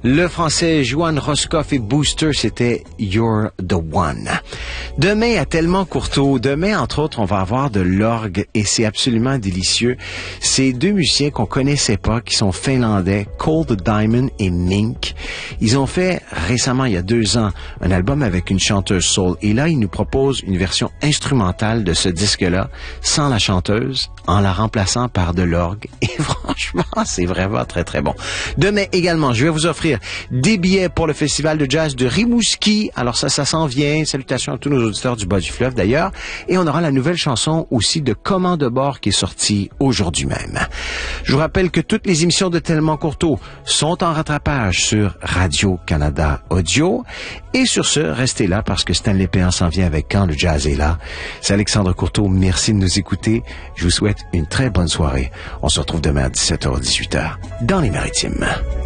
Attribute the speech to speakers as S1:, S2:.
S1: Le français Johan Roscoff et Booster, c'était You're the One. Demain, à Tellement Courteau, demain, entre autres, on va avoir de l'orgue et c'est absolument délicieux. C'est deux musiciens qu'on connaissait pas, qui sont finlandais, Cold Diamond et Mink. Ils ont fait récemment, il y a 2 ans, un album avec une chanteuse soul. Et là, ils nous proposent une version instrumentale de ce disque-là, sans la chanteuse, en la remplaçant par de l'orgue. Et franchement, c'est vraiment très, très bon. Demain également, je vais vous offrir des billets pour le Festival de jazz de Rimouski. Alors ça s'en vient. Salutations à tous nos auditeurs du bas du fleuve d'ailleurs. Et on aura la nouvelle chanson aussi de Comment de bord qui est sortie aujourd'hui même. Je vous rappelle que toutes les émissions de Tellement Courteau sont en rattrapage sur Radio-Canada Audio. Et sur ce, restez là parce que Stanley Péan s'en vient avec Quand le jazz est là. C'est Alexandre Courteau. Merci de nous écouter. Je vous souhaite une très bonne soirée. On se retrouve demain à 17h-18h dans les Maritimes.